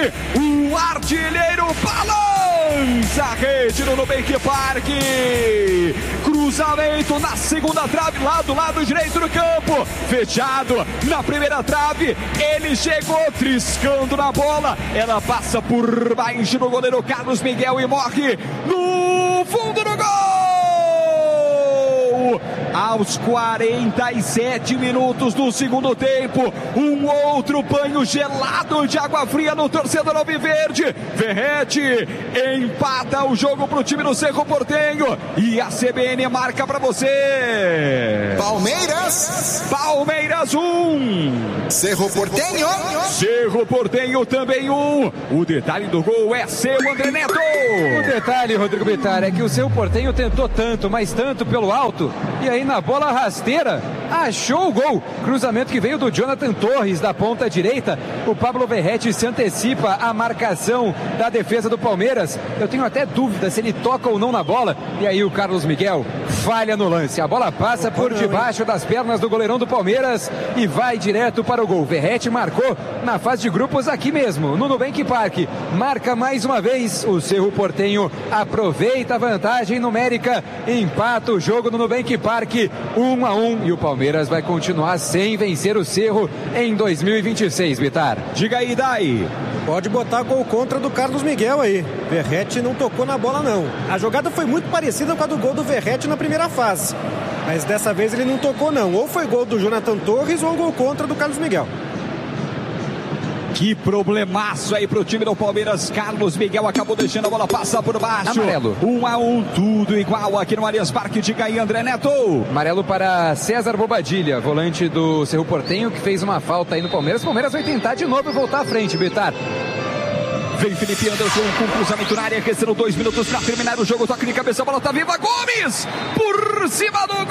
o artilheiro balança a rede no Nubank Park. Cruzamento na segunda trave, lá do lado direito do campo, fechado na primeira trave, ele chegou triscando na bola, ela passa por baixo do goleiro Carlos Miguel e morre no fundo do gol! Aos 47 minutos do segundo tempo, um outro banho gelado de água fria no torcedor alviverde. Verratti empata o jogo para o time do Cerro Porteño e a CBN marca para você. Palmeiras 1, Cerro Porteño também 1. O detalhe do gol é seu, André Neto. O detalhe, Rodrigo Bittar, é que o Cerro Porteño tentou tanto, mas tanto pelo alto, e aí na bola rasteira achou o gol. Cruzamento que veio do Jonathan Torres da ponta direita. O Pablo Verratti se antecipa a marcação da defesa do Palmeiras. Eu tenho até dúvida se ele toca ou não na bola. E aí o Carlos Miguel falha no lance. A bola passa por debaixo das pernas do goleirão do Palmeiras e vai direto para o gol. Verratti marcou na fase de grupos aqui mesmo, no Nubank Park. Marca mais uma vez. O Cerro Porteño aproveita a vantagem numérica, empata o jogo no Nubank Park 1-1, e o Palmeiras vai continuar sem vencer o Cerro em 2026, Bittar. Diga aí, Dai. Pode botar gol contra do Carlos Miguel aí. Verratti não tocou na bola não. A jogada foi muito parecida com a do gol do Verratti na primeira fase, mas dessa vez ele não tocou não. Ou foi gol do Jonathan Torres ou gol contra do Carlos Miguel. Que problemaço aí pro time do Palmeiras. Carlos Miguel acabou deixando a bola passar por baixo. Amarelo. 1-1, tudo igual aqui no Allianz Parque. Diga aí, André Neto. Amarelo para César Bobadilha, volante do Cerro Porteño, que fez uma falta aí no Palmeiras. O Palmeiras vai tentar de novo voltar à frente, Bittar. Vem Felipe Anderson com cruzamento na área, restando 2 minutos para terminar o jogo. Toque de cabeça, a bola tá viva. Gomes por cima do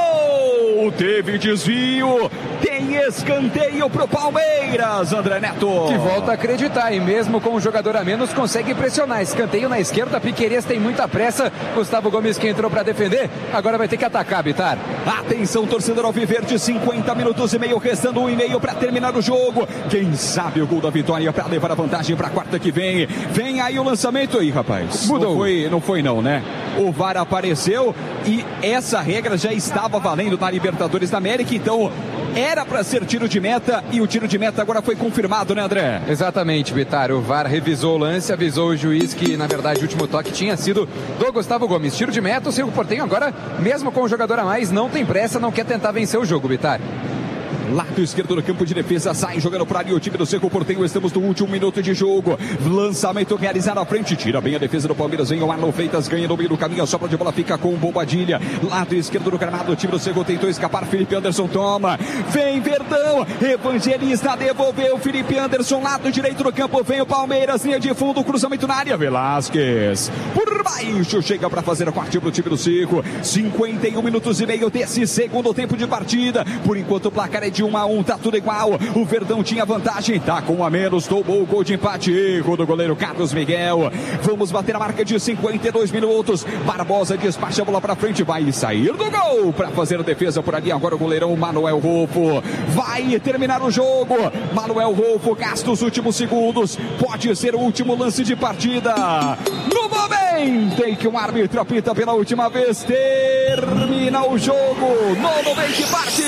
gol. Teve desvio. Tem escanteio pro Palmeiras, André Neto. Que volta a acreditar, e mesmo com um jogador a menos consegue pressionar. Escanteio na esquerda, Piquerez tem muita pressa. Gustavo Gomes, que entrou para defender, agora vai ter que atacar, Bittar. Atenção, torcedor alviverde, 50 minutos e meio, restando 1,5 para terminar o jogo. Quem sabe o gol da vitória para levar a vantagem para a quarta que vem. Vem aí o lançamento aí, rapaz. Mudou. Não foi, né? O VAR apareceu e essa regra já estava valendo na Libertadores da América, então era para ser tiro de meta, e o tiro de meta agora foi confirmado, né, André? Exatamente, Bittar. O VAR revisou o lance, avisou o juiz que, na verdade, o último toque tinha sido do Gustavo Gomes. Tiro de meta, o Cerro Porteño agora, mesmo com o jogador a mais, não tem pressa, não quer tentar vencer o jogo, Bittar. Lado esquerdo do campo de defesa, sai jogando para ali o time do Cerro Porteño. Estamos no último minuto de jogo. Lançamento realizado à frente, tira bem a defesa do Palmeiras. Vem o Arno Freitas, ganha no meio do caminho. A sobra de bola fica com o Bobadilha. Lado esquerdo do gramado, o time do Cerro tentou escapar. Felipe Anderson toma. Vem Verdão, Evangelista devolveu. Felipe Anderson, lado direito do campo. Vem o Palmeiras, linha de fundo, cruzamento na área. Velasquez por baixo, chega para fazer a corte pro time do Cerro. 51 minutos e meio desse segundo tempo de partida. Por enquanto o placar é de 1-1, tá tudo igual. O Verdão tinha vantagem, tá com 1 a menos, tomou o gol de empate. Erro do goleiro Carlos Miguel. Vamos bater a marca de 52 minutos. Barbosa despacha a bola pra frente, vai sair do gol pra fazer a defesa por ali. Agora o goleirão Manuel Rolfo vai terminar o jogo. Manuel Rolfo gasta os últimos segundos. Pode ser o último lance de partida. No momento em que um árbitro apita pela última vez, termina o jogo no Nubank Park.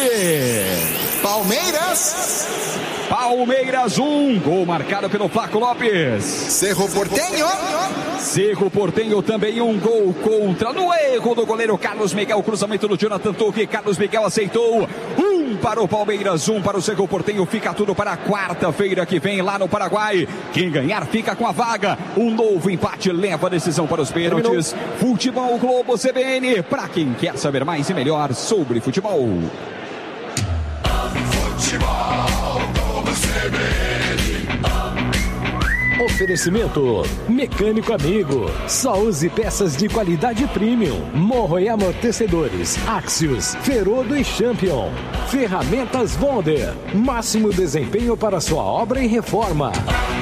Palmeiras 1, gol marcado pelo Flaco Lopes. Cerro Porteño também um gol contra, no erro do goleiro Carlos Miguel. Cruzamento do Jonathan Torres, Carlos Miguel aceitou. 1 para o Palmeiras, 1 para o Cerro Porteño. Fica tudo para quarta-feira que vem lá no Paraguai. Quem ganhar fica com a vaga. Um novo empate leva a decisão para os pênaltis. Futebol Globo CBN, para quem quer saber mais e melhor sobre futebol. Oferecimento Mecânico Amigo. Só use peças de qualidade premium. Morro e amortecedores Axios, Ferodo e Champion. Ferramentas Wonder. Máximo desempenho para sua obra e reforma.